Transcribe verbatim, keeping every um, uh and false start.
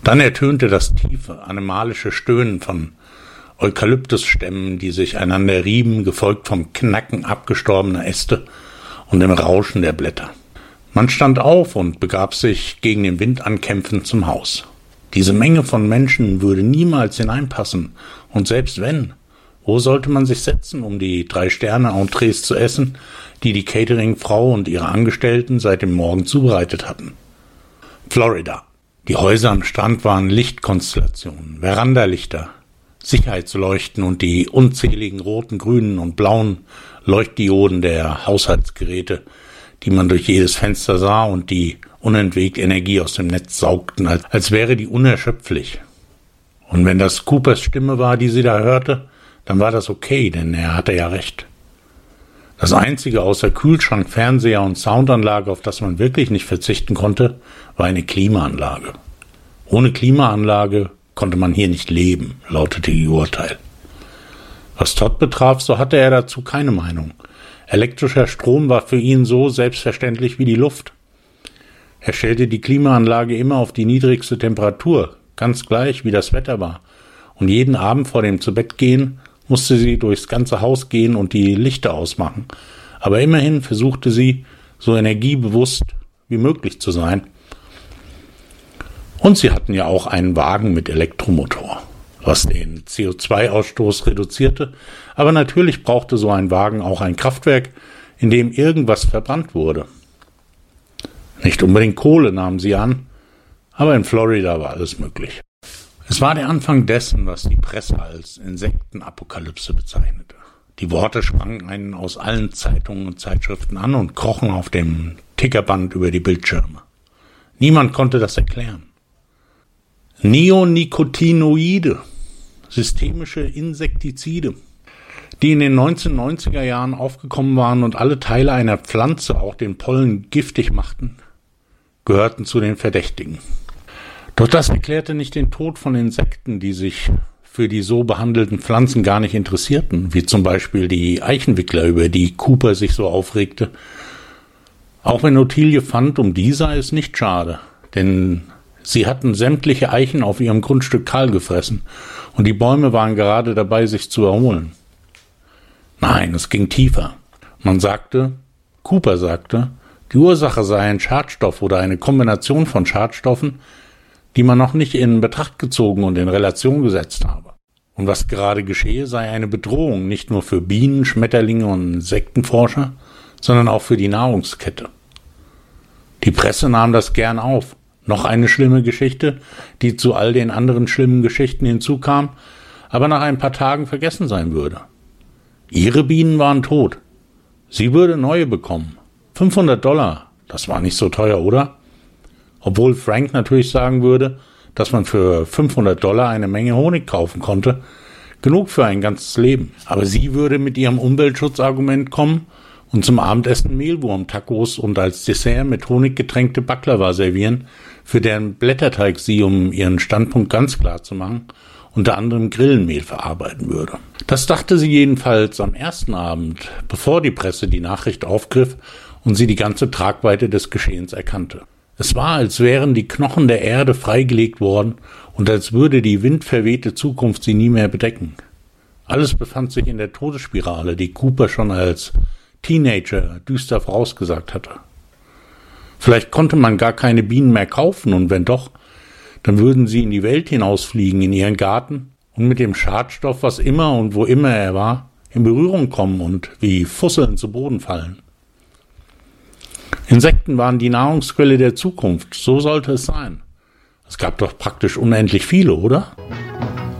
Dann ertönte das tiefe, animalische Stöhnen von Eukalyptusstämmen, die sich einander rieben, gefolgt vom Knacken abgestorbener Äste und dem Rauschen der Blätter. Man stand auf und begab sich gegen den Wind ankämpfend zum Haus. Diese Menge von Menschen würde niemals hineinpassen, und selbst wenn, wo sollte man sich setzen, um die Drei-Sterne-Entrees zu essen, die die Catering-Frau und ihre Angestellten seit dem Morgen zubereitet hatten? Florida. Die Häuser am Strand waren Lichtkonstellationen, Verandalichter, Sicherheitsleuchten und die unzähligen roten, grünen und blauen Leuchtdioden der Haushaltsgeräte, die man durch jedes Fenster sah und die unentwegt Energie aus dem Netz saugten, als, als wäre die unerschöpflich. Und wenn das Coopers Stimme war, die sie da hörte, dann war das okay, denn er hatte ja recht. Das Einzige außer Kühlschrank, Fernseher und Soundanlage, auf das man wirklich nicht verzichten konnte, war eine Klimaanlage. Ohne Klimaanlage konnte man hier nicht leben, lautete ihr Urteil. Was Todd betraf, so hatte er dazu keine Meinung. Elektrischer Strom war für ihn so selbstverständlich wie die Luft. Er stellte die Klimaanlage immer auf die niedrigste Temperatur, ganz gleich wie das Wetter war. Und jeden Abend vor dem Zubettgehen musste sie durchs ganze Haus gehen und die Lichter ausmachen. Aber immerhin versuchte sie, so energiebewusst wie möglich zu sein. Und sie hatten ja auch einen Wagen mit Elektromotor, was den C O zwei Ausstoß reduzierte. Aber natürlich brauchte so ein Wagen auch ein Kraftwerk, in dem irgendwas verbrannt wurde. Nicht unbedingt Kohle nahmen sie an, aber in Florida war alles möglich. Es war der Anfang dessen, was die Presse als Insektenapokalypse bezeichnete. Die Worte sprangen einen aus allen Zeitungen und Zeitschriften an und krochen auf dem Tickerband über die Bildschirme. Niemand konnte das erklären. Neonicotinoide, systemische Insektizide, die in den neunzehnhundertneunziger Jahren aufgekommen waren und alle Teile einer Pflanze, auch den Pollen, giftig machten, gehörten zu den Verdächtigen. Doch das erklärte nicht den Tod von Insekten, die sich für die so behandelten Pflanzen gar nicht interessierten, wie zum Beispiel die Eichenwickler, über die Cooper sich so aufregte. Auch wenn Ottilie fand, um die sei es nicht schade, denn sie hatten sämtliche Eichen auf ihrem Grundstück kahl gefressen und die Bäume waren gerade dabei, sich zu erholen. Nein, es ging tiefer. Man sagte, Cooper sagte, die Ursache sei ein Schadstoff oder eine Kombination von Schadstoffen, die man noch nicht in Betracht gezogen und in Relation gesetzt habe. Und was gerade geschehe, sei eine Bedrohung nicht nur für Bienen, Schmetterlinge und Insektenforscher, sondern auch für die Nahrungskette. Die Presse nahm das gern auf. Noch eine schlimme Geschichte, die zu all den anderen schlimmen Geschichten hinzukam, aber nach ein paar Tagen vergessen sein würde. Ihre Bienen waren tot. Sie würde neue bekommen. fünfhundert Dollar, das war nicht so teuer, oder? Obwohl Frank natürlich sagen würde, dass man für fünfhundert Dollar eine Menge Honig kaufen konnte, genug für ein ganzes Leben. Aber sie würde mit ihrem Umweltschutzargument kommen und zum Abendessen Mehlwurm-Tacos und als Dessert mit Honig getränkte Baklava servieren, für deren Blätterteig sie, um ihren Standpunkt ganz klar zu machen, unter anderem Grillenmehl verarbeiten würde. Das dachte sie jedenfalls am ersten Abend, bevor die Presse die Nachricht aufgriff und sie die ganze Tragweite des Geschehens erkannte. Es war, als wären die Knochen der Erde freigelegt worden und als würde die windverwehte Zukunft sie nie mehr bedecken. Alles befand sich in der Todesspirale, die Cooper schon als Teenager düster vorausgesagt hatte. Vielleicht konnte man gar keine Bienen mehr kaufen und wenn doch, dann würden sie in die Welt hinausfliegen, in ihren Garten und mit dem Schadstoff, was immer und wo immer er war, in Berührung kommen und wie Fusseln zu Boden fallen. Insekten waren die Nahrungsquelle der Zukunft, so sollte es sein. Es gab doch praktisch unendlich viele, oder?